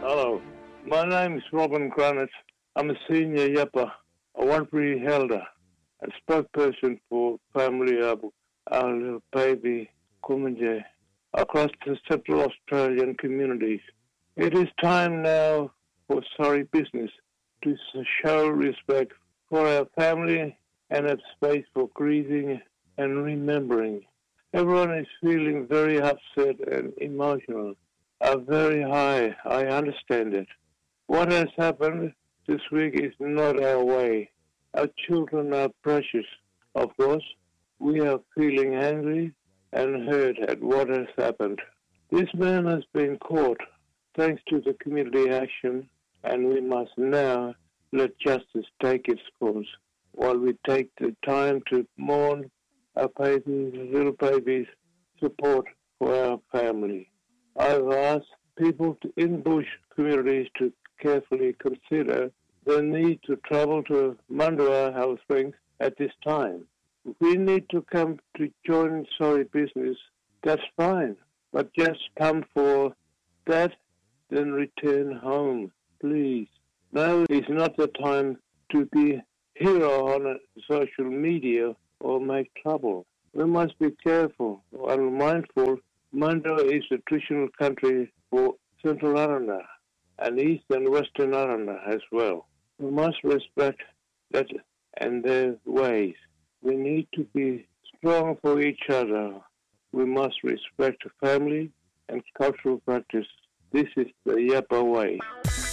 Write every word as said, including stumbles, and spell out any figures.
Hello, my name is Robin Granite. I'm a senior Yapa, a Warnbury elder, and spokesperson for family of our little baby Kumanjay across the Central Australian communities. It is time now for sorry business to show respect for our family and have space for grieving and remembering. Everyone is feeling very upset and emotional, are very high. I understand it. What has happened this week is not our way. Our children are precious, of course. We are feeling angry and hurt at what has happened. This man has been caught thanks to the community action, and we must now let justice take its course while we take the time to mourn our babies, little babies, support for our family. I've asked people to, in bush communities to carefully consider the need to travel to Mandurah Health Springs at this time. If we need to come to join sorry business, that's fine. But just come for that, then return home, please. Now is not the time to be hero on social media or make trouble. We must be careful and mindful. Mandurah is a traditional country for Central Aranda and East and Western Aranda as well. We must respect that and their ways. We need to be strong for each other. We must respect family and cultural practice. This is the Yapa way.